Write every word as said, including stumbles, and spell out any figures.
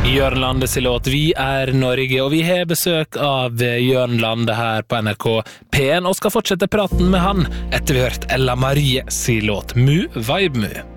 Jørn Lande sin låt Vi er Norge, og vi har besøk av Jørn Lande her på N R K P en og skal fortsette praten med han etter vi har hørt Ella Marie sin låt Mu Vibe Mu.